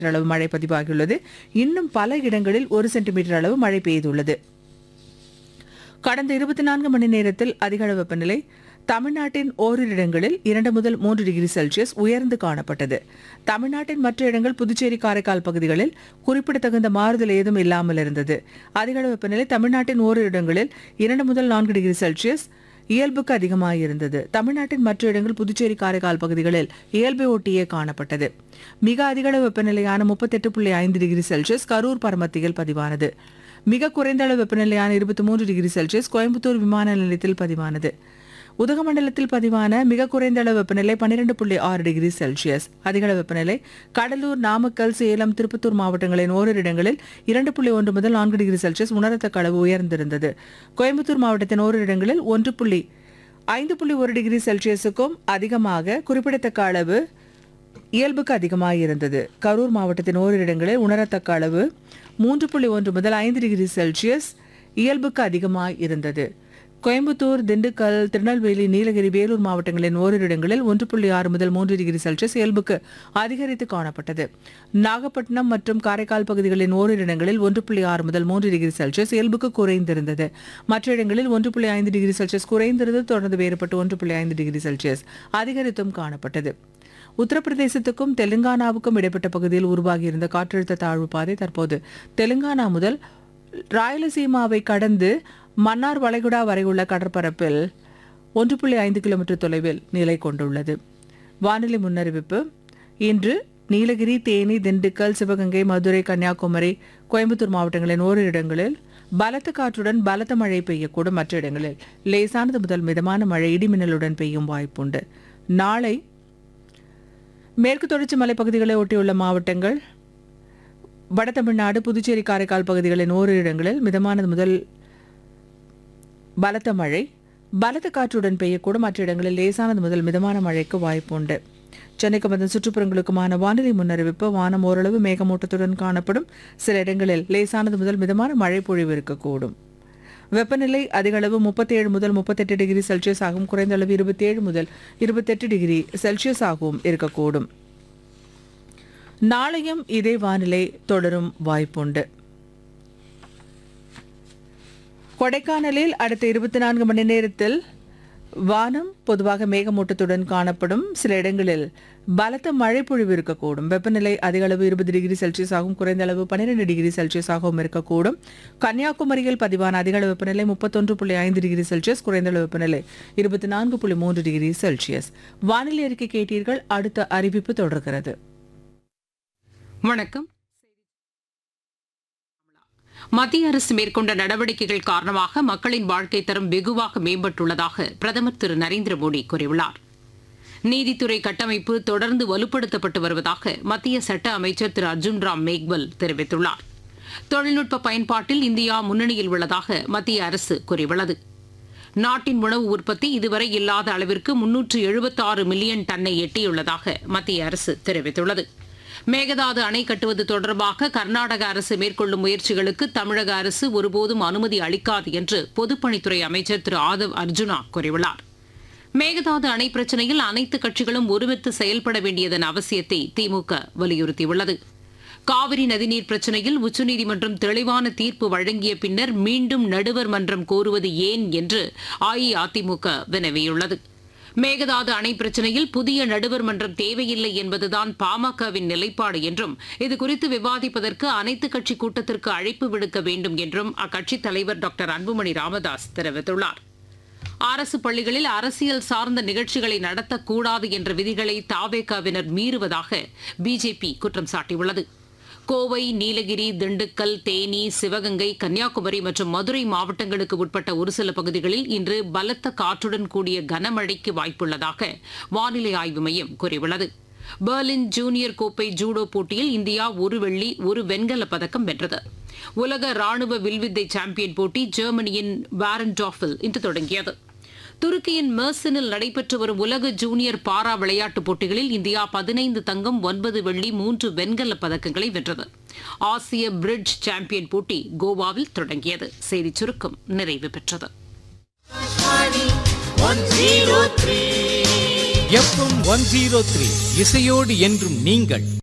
அளவு மழை பதிவாகியுள்ளது. இன்னும் பல இடங்களில் 1 சென்டிமீட்டர் அளவு மழை பெய்துள்ளது. கடந்த 24 மணி நேரத்தில் அதிகளவு வெப்பநிலை தமிழ்நாட்டின் ஓரிரு இடங்களில் 2 முதல் 3 டிகிரி செல்சியஸ் உயர்ந்து காணப்பட்டது. தமிழ்நாட்டின் மற்ற இடங்கள் புதுச்சேரி, காரைக்கால் பகுதிகளில் குறிப்பிடத்தகுந்த மாறுதல் ஏதும் இல்லாமல் இருந்தது. அதிகளவு வெப்பநிலை தமிழ்நாட்டின் ஓரிரு இடங்களில் 2 முதல் 4 டிகிரி செல்சியஸ் இயல்புக்கு அதிகமாக இருந்தது. தமிழ்நாட்டின் மற்ற இடங்கள் புதுச்சேரி, காரைக்கால் பகுதிகளில் இயல்பை ஒட்டியே காணப்பட்டது. மிக அதிகளவு வெப்பநிலையான 38.5 டிகிரி செல்சியஸ் கரூர் பரமத்தியில் பதிவானது. மிக குறைந்த அளவு வெப்பநிலையான 23 டிகிரி செல்சியஸ் கோயம்புத்தூர் விமான நிலையத்தில் பதிவானது. உதகமண்டலத்தில் பதிவான மிக குறைந்த அளவு வெப்பநிலை 12.6 டிகிரி செல்சியஸ். அதிகளவு வெப்பநிலை கடலூர், நாமக்கல், சேலம், திருப்பத்தூர் மாவட்டங்களின் ஓரிரு இடங்களில் 2.1 முதல் 4 டிகிரி செல்சியஸ் உணரத்தக்க அளவு உயர்ந்திருந்தது. கோயம்புத்தூர் மாவட்டத்தின் ஓரிரு இடங்களில் 5.1 டிகிரி செல்சியஸுக்கும் அதிகமாக குறிப்பிடத்தக்க அளவு இயல்புக்கு அதிகமாக இருந்தது. கரூர் மாவட்டத்தின் ஓரிரு இடங்களில் உணரத்தக்க அளவு 3.1 முதல் 5 டிகிரி செல்சியஸ் இயல்புக்கு அதிகமாக இருந்தது. கோயம்புத்தூர், திண்டுக்கல், திருநெல்வேலி, நீலகிரி, வேலூர் மாவட்டங்களின் ஓரிரு இடங்களில் 1.6 முதல் 3 டிகிரி செல்சியஸ் இயல்புக்கு அதிகரித்து காணப்பட்டது. நாகப்பட்டினம் மற்றும் காரைக்கால் பகுதிகளின் ஓரிரு இடங்களில் 1.6 முதல் 3 டிகிரி செல்சியஸ் இயல்புக்கு குறைந்திருந்தது. மற்ற இடங்களில் 1.5 டிகிரி செல்சியஸ் குறைந்திருந்தது. தொடர்ந்து வேறுபட்டு 1.5 டிகிரி செல்சியஸ் அதிகரித்தும் காணப்பட்டது. உத்தரப்பிரதேசத்துக்கும் தெலுங்கானாவுக்கும் இடைப்பட்ட பகுதியில் உருவாகியிருந்த காற்றழுத்த தாழ்வு பாதை தற்போது தெலுங்கானா முதல் ராயலசீமாவை கடந்து மன்னார் வளைகுடா வரை உள்ள கடற்பரப்பில் 1.5 கிலோமீட்டர் தொலைவில் நிலை கொண்டுள்ளது. வானிலை முன்னறிவிப்பு. இன்று நீலகிரி, தேனி, திண்டுக்கல், சிவகங்கை, மதுரை, கன்னியாகுமரி, கோயம்புத்தூர் மாவட்டங்களின் ஓரிரு இடங்களில் பலத்த காற்றுடன் பலத்த மழை பெய்யக்கூடும். மற்ற இடங்களில் லேசானது முதல் மிதமான மழை இடிமின்னலுடன் பெய்யும் வாய்ப்புண்டு. நாளை மேற்கு தொடர்ச்சி மலைப்பகுதிகளை ஒட்டியுள்ள மாவட்டங்கள், வட தமிழ்நாடு, புதுச்சேரி, காரைக்கால் பகுதிகளின் ஓரிரு இடங்களில் மிதமானது முதல் பலத்த மழை பலத்த காற்றுடன் பெய்யக்கூடும். மற்ற இடங்களில் லேசானது முதல் மிதமான மழைக்கு வாய்ப்புண்டு. சென்னைக்கு வந்த சுற்றுப்புறங்களுக்குமான வானிலை முன்னறிவிப்பு. வானம் ஓரளவு மேகமூட்டத்துடன் காணப்படும். சில இடங்களில் லேசானது முதல் மிதமான மழை பொழிவு இருக்கக்கூடும். வெப்பநிலை அதிகளவு 37 முதல் 38 டிகிரி செல்சியஸ் ஆகும். குறைந்த அளவு 27 முதல் 28 டிகிரி செல்சியஸ் ஆகவும் இருக்கக்கூடும். நாளையும் இதே வானிலை தொடரும் வாய்ப்புண்டு. கொடைக்கானலில் அடுத்த 24 மணி நேரத்தில் வானம் பொதுவாக மேகமூட்டத்துடன் காணப்படும். சில இடங்களில் பலத்த மழை பொழிவு இருக்கக்கூடும். வெப்பநிலை அதிகளவு 20 டிகிரி செல்சியஸ் ஆகும். குறைந்த அளவு 12 டிகிரி செல்சியஸ் ஆகவும் இருக்கக்கூடும். கன்னியாகுமரியில் பதிவான அதிகளவு வெப்பநிலை 31.5 டிகிரி செல்சியஸ். குறைந்த அளவு வெப்பநிலை 24.3 டிகிரி செல்சியஸ். வானிலை அறிக்கை கேட்டீர்கள். அடுத்த அறிவிப்பு தொடர்கிறது. வணக்கம். மத்திய அரசு மேற்கொண்ட நடவடிக்கைகள் காரணமாக மக்களின் வாழ்க்கை தரம் வெகுவாக மேம்பட்டுள்ளதாக பிரதமர் திரு நரேந்திர மோடி கூறியுள்ளார். நீதித்துறை கட்டமைப்பு தொடர்ந்து வலுப்படுத்தப்பட்டு வருவதாக மத்திய சட்ட அமைச்சர் திரு அர்ஜுன் ராம் மேக்வல் தெரிவித்துள்ளார். தொழில்நுட்ப பயன்பாட்டில் இந்தியா முன்னணியில் உள்ளதாக மத்திய அரசு கூறியுள்ளது. நாட்டின் உணவு உற்பத்தி இதுவரை இல்லாத அளவிற்கு 376 மில்லியன் டன்னை எட்டியுள்ளதாக மத்திய அரசு தெரிவித்துள்ளது. மேகதாது அணை கட்டுவது தொடர்பாக கர்நாடக அரசு மேற்கொள்ளும் முயற்சிகளுக்கு தமிழக அரசு ஒருபோதும் அனுமதி அளிக்காது என்று பொதுப்பணித்துறை அமைச்சர் திரு ஆதவ் அர்ஜுனா கூறியுள்ளார். மேகதாது அணை பிரச்சினையில் அனைத்து கட்சிகளும் ஒருமித்து செயல்பட வேண்டியதன் அவசியத்தை திமுக வலியுறுத்தியுள்ளது. காவிரி நதிநீர் பிரச்சினையில் உச்சநீதிமன்றம் தெளிவான தீர்ப்பு வழங்கிய பின்னர் மீண்டும் நடுவர் மன்றம் கோருவது ஏன் என்று அஇஅதிமுக வினவியுள்ளது. மேகதாது அணை பிரச்சினையில் புதிய நடுவர் மன்றம் தேவையில்லை என்பதுதான் பாமகவின் நிலைப்பாடு என்றும் இதுகுறித்து விவாதிப்பதற்கு அனைத்து கட்சி கூட்டத்திற்கு அழைப்பு விடுக்க வேண்டும் என்றும் அக்கட்சித் தலைவர் டாக்டர் அன்புமணி ராமதாஸ் தெரிவித்துள்ளார். அரசு பள்ளிகளில் அரசியல் சார்ந்த நிகழ்ச்சிகளை நடத்தக்கூடாது என்ற விதிகளை தாவேகாவினர் மீறுவதாக பிஜேபி குற்றம் சாட்டியுள்ளது. கோவை, நீலகிரி, திண்டுக்கல், தேனி, சிவகங்கை, கன்னியாகுமரி மற்றும் மதுரை மாவட்டங்களுக்கு உட்பட்ட ஒரு சில பகுதிகளில் இன்று பலத்த காற்றுடன் கூடிய கனமழைக்கு வாய்ப்புள்ளதாக வானிலை ஆய்வு மையம் கூறியுள்ளது. பெர்லின் ஜூனியர் கோப்பை ஜூடோ போட்டியில் இந்தியா 1 வெள்ளி 1 வெண்கலப் பதக்கம் வென்றது. உலக ராணுவ வில்வித்தை சாம்பியன் போட்டி ஜெர்மனியின் வாரன்டாஃபில் இன்று தொடங்கியது. துருக்கியின் மெர்சினில் நடைபெற்று வரும் உலக ஜூனியர் பாரா விளையாட்டுப் போட்டிகளில் இந்தியா 15 தங்கம், 9 வெள்ளி, 3 வெண்கலப் பதக்கங்களை வென்றது. ஆசிய பிரிட்ஜ் சாம்பியன் போட்டி கோவாவில் தொடங்கியது. செய்திச் சுருக்கம் நிறைவு பெற்றது. FM 103 இசையோடு என்றும் நீங்கள்